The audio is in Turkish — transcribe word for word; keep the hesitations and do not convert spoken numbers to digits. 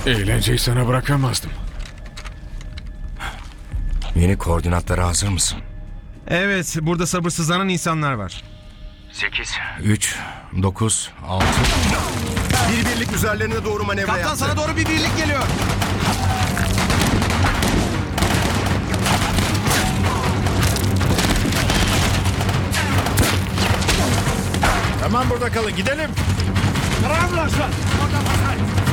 Eğlenceyi sana bırakamazdım. Yeni koordinatlara hazır mısın? Evet, burada sabırsızlanan insanlar var. sekiz, üç, dokuz, altı... Bir birlik üzerlerine doğru manevra Kaptan yaptı. sana doğru bir birlik geliyor. Tamam burada kalın gidelim. Bravo, Orada basar.